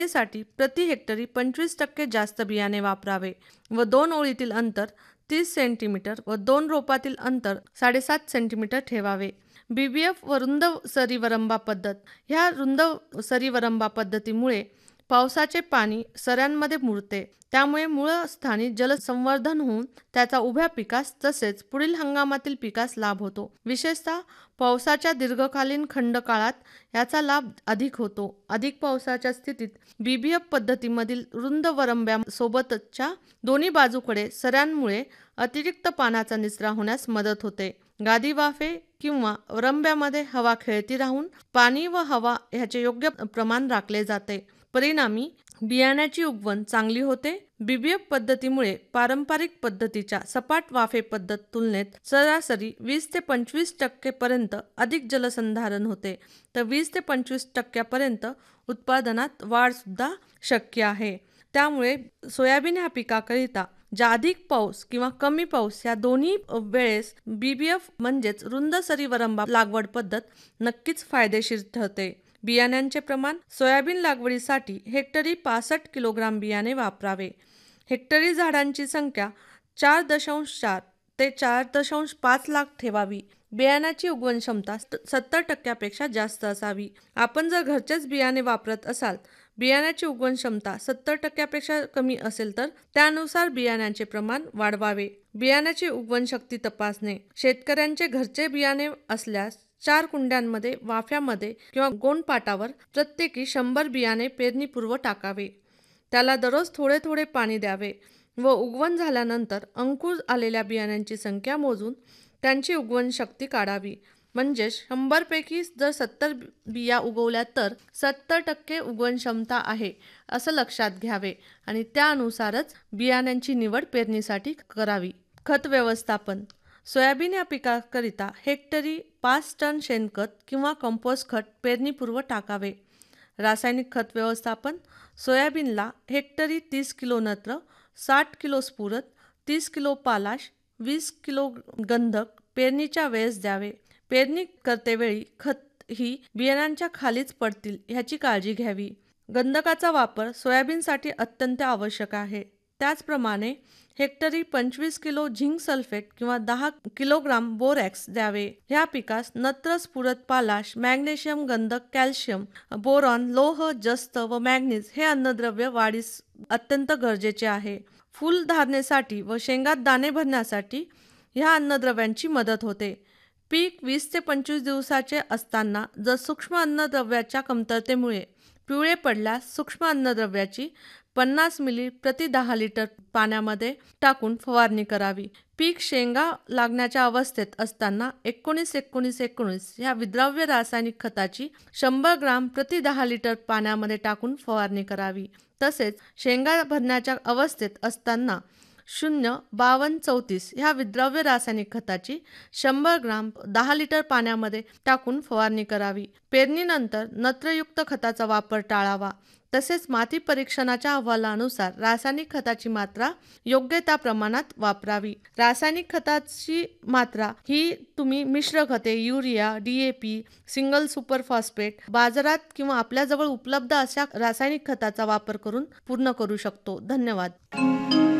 साठी प्रति हेक्टरी 25% जास्त बियाणे वापरावे व 2 ओळीतील अंतर 30 सेंटीमीटर व 2 रोपातील अंतर 7.5 सेंटीमीटर ठेवावे. बीबीएफ व रुंद सरीवरंबा पद्धत. ह्या रुंद सरीवरंबा पद्धतीमुळे पावसाचे पाणी सऱ्यांमध्ये मुरते, त्यामुळे मूळस्थानी जलसंवर्धन होऊन त्याचा उभ्या पिकास तसेच पुढील हंगामातील पिकास लाभ होतो. विशेषतः पावसाच्या दीर्घकालीन खंडकाळात याचा लाभ अधिक होतो. अधिक पावसाच्या स्थितीत बीबीएफ पद्धतीमधील रुंद वरंब्यासोबतच्या दोन्ही बाजूकडे सऱ्यांमुळे अतिरिक्त पाण्याचा निचरा होण्यास मदत होते. गादी वाफे किंवा वरंब्यामध्ये हवा खेळती राहून पाणी व हवा ह्याचे योग्य प्रमाण राखले जाते. परिणामी बियाण्याची उगवण चांगली होते. बीबीएफ पद्धतीमुळे पारंपरिक पद्धतीच्या सपाट वाफे पद्धत तुलनेत सरासरी 20 ते 25% पर्यंत अधिक जलसंधारण होते, तर 20 ते 25% पर्यंत उत्पादनात वाढ सुद्धा शक्य आहे. त्यामुळे सोयाबीन ह्या पिकाकरिता अधिक पाऊस किंवा कमी पाऊस या दोन्ही वेळेस बीबीएफ म्हणजेच रुंद सरीवरंबा लागवड पद्धत नक्कीच फायदेशीर ठरते. बियाण्यांचे प्रमाण. सोयाबीन लागवडीसाठी हेक्टरी 65 किलोग्राम बियाणे वापरावे. हेक्टरी झाडांची संख्या 4.4 ते 4.5 लाख ठेवावी. बियाण्याची उगवण क्षमता 70% जास्त असावी. आपण जर घरचेच बियाणे वापरत असाल, बियाण्याची उगवण क्षमता 70% कमी असेल तर त्यानुसार बियाण्याचे प्रमाण वाढवावे. बियाण्याची उगवण शक्ती तपासणे. शेतकऱ्यांचे घरचे बियाणे असल्यास 4 कुंड्यांमध्ये वाफ्यामध्ये किंवा गोणपाटावर प्रत्येकी 100 बियाणे पेरणीपूर्व टाकावे. त्याला दररोज थोडे थोडे पाणी द्यावे व उगवण झाल्यानंतर अंकुर आलेल्या बियाण्यांची संख्या मोजून त्यांची उगवण शक्ती काढावी. म्हणजे 100 पैकी जर 70 बिया उगवल्या तर 70% उगवण क्षमता आहे असं लक्षात घ्यावे आणि त्यानुसारच बियाण्यांची निवड पेरणीसाठी करावी. खत व्यवस्थापन. सोयाबीन या पिकाकरिता हेक्टरी 5 टन शेणखत किंवा कंपोस्ट खत पेरणीपूर्व टाकावे. रासायनिक खत व्यवस्थापन. सोयाबीनला हेक्टरी 30 किलो नत्र, 60 किलो स्फुरद, 30 किलो पालाश, 20 किलो गंधक पेरणीच्या वेळेस द्यावे. पेरणी करतेवेळी खत ही बियाण्यांच्या खालीच पडतील ह्याची काळजी घ्यावी. गंधकाचा वापर सोयाबीनसाठी अत्यंत आवश्यक आहे. त्याचप्रमाणे हेक्टरी 25 किलो झिंक सल्फेट किंवा 10 किलोग्राम बोरॅक्स द्यावे. ह्या पिकास नत्र, स्फुरद, पालाश, मॅग्नेशियम, गंधक, कॅल्शियम, बोरॉन, लोह, जस्त व मॅग्नीज हे अन्नद्रव्य वाढीस अत्यंत गरजेचे आहे. फूल धारणेसाठी व शेंगात दाणे भरण्यासाठी ह्या अन्नद्रव्यांची मदत होते. पीक 20 ते 25 दिवसाचे असताना जर सूक्ष्म अन्नद्रव्याच्या कमतरतेमुळे पिवळे पडल्यास सूक्ष्म अन्नद्रव्याची 50 मिली प्रति 10 लिटर पाण्यामध्ये टाकून फवारणी करावी. पीक शेंगा लागण्याच्या अवस्थेत असताना 19-19-19 ह्या विद्राव्य रासायनिक खताची 100 ग्राम प्रति 10 लिटर पाण्यामध्ये टाकून फवारणी करावी. तसेच शेंगा भरण्याच्या अवस्थेत असताना 0-52-34 ह्या विद्राव्य रासायनिक खताची 100 ग्राम 10 लिटर पाण्यामध्ये टाकून फवारणी करावी. पेरणीनंतर नत्रयुक्त खताचा वापर टाळावा. तसेच माती परीक्षणाच्या अहवालानुसार रासायनिक खताची मात्रा योग्य त्या प्रमाणात वापरावी. रासायनिक खताची मात्रा ही तुम्ही मिश्र खते, urea, DAP, single super phosphate बाजारात किंवा आपल्याजवळ उपलब्ध अशा रासायनिक खताचा वापर करून पूर्ण करू शकतो. धन्यवाद.